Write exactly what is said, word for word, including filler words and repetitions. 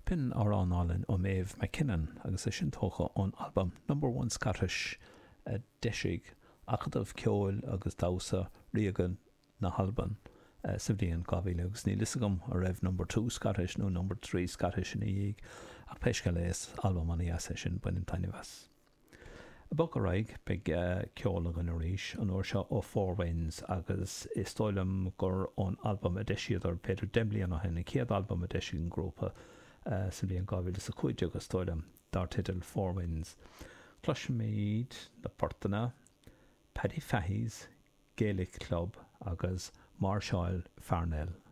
pin ar an Allen ó Maeve McKinnon agus é sin tócha ón album Number One Scottish uh, deisig achadamh ceol agus dása riagan na halban uh, sa bhíon gábhíle agus ní lisagam a raibh Number Two Scottish nó Number Three Scottish in íag ach peisce leis album an ías sin buin taine bheas. A bog a raig beag uh, ceol gan a ríis an uair seo ó Four Winds agus is stoilm gur ón album a deisiad ar Peter Demblian a henna céad album a deisiad an grúpa uh, sa bhíon gábhíle sa chuide agus stoilm dar titil Four Winds. Clushmead na Portana, Paddy Fahey's Gaelic Club agus Marshall Farnell